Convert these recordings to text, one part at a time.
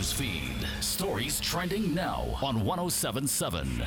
News feed. Stories trending now on 1077.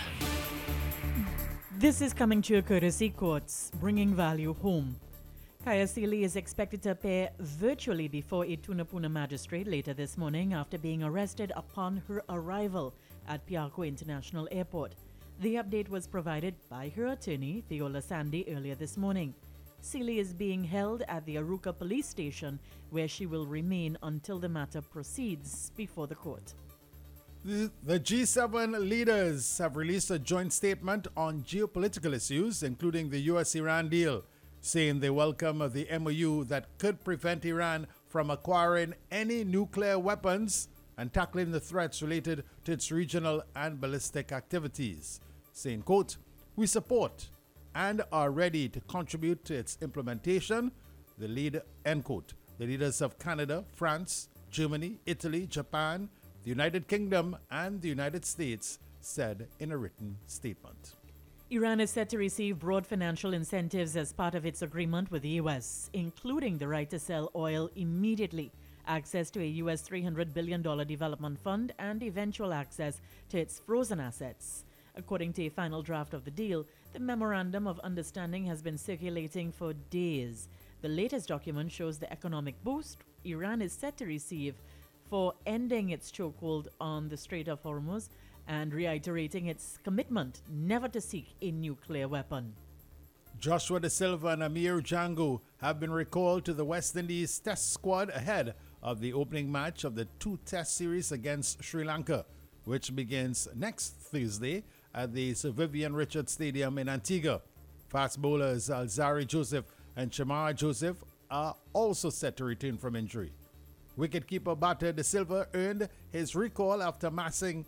This is coming to you courtesy Courts, bringing value home. Kaya Sealy is expected to appear virtually before a Tunapuna magistrate later this morning after being arrested upon her arrival at Piarco International Airport. The update was provided by her attorney, Theola Sandy, earlier this morning. Sealy is being held at the Aruca police station, where she will remain until the matter proceeds before the court. The G7 leaders have released a joint statement on geopolitical issues, including the US-Iran deal, saying they welcome the MOU that could prevent Iran from acquiring any nuclear weapons and tackling the threats related to its regional and ballistic activities, saying, quote, "We support and are ready to contribute to its implementation," end quote. The leaders of Canada, France, Germany, Italy, Japan, the United Kingdom, and the United States said in a written statement. Iran is set to receive broad financial incentives as part of its agreement with the U.S., including the right to sell oil immediately, access to a U.S. $300 billion development fund, and eventual access to its frozen assets. According to a final draft of the deal, the Memorandum of Understanding has been circulating for days. The latest document shows the economic boost Iran is set to receive for ending its chokehold on the Strait of Hormuz and reiterating its commitment never to seek a nuclear weapon. Joshua Da Silva and Amir Django have been recalled to the West Indies Test squad ahead of the opening match of the two-test series against Sri Lanka, which begins next Thursday at the Sir Vivian Richards Stadium in Antigua. Fast bowlers Alzari Joseph and Shamar Joseph are also set to return from injury. Wicketkeeper Bhatta Da Silva earned his recall after amassing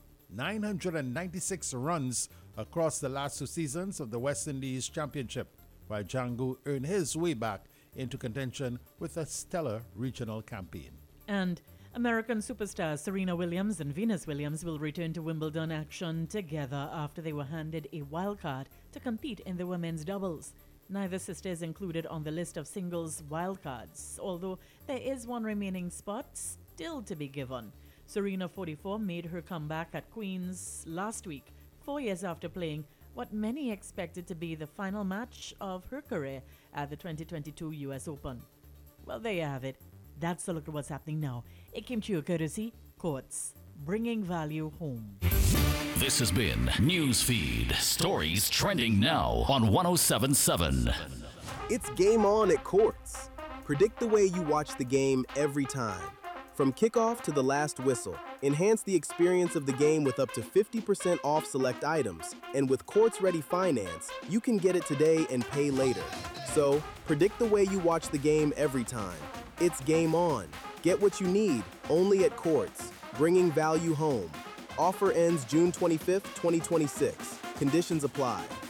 996 runs across the last two seasons of the West Indies Championship, while Django earned his way back into contention with a stellar regional campaign. And American superstars Serena Williams and Venus Williams will return to Wimbledon action together after they were handed a wild card to compete in the women's doubles. Neither sister is included on the list of singles wildcards, although there is one remaining spot still to be given. Serena, 44, made her comeback at Queen's last week, 4 years after playing what many expected to be the final match of her career at the 2022 US Open. Well, there you have it. That's a look at what's happening now. It came to you courtesy Courts, bringing value home. This has been Newsfeed. Stories trending now on 1077. It's game on at Courts. Predict the way you watch the game every time. From kickoff to the last whistle, enhance the experience of the game with up to 50% off select items. And with Courts Ready Finance, you can get it today and pay later. So, predict the way you watch the game every time. It's game on. Get what you need, only at Courts, bringing value home. Offer ends June 25th, 2026. Conditions apply.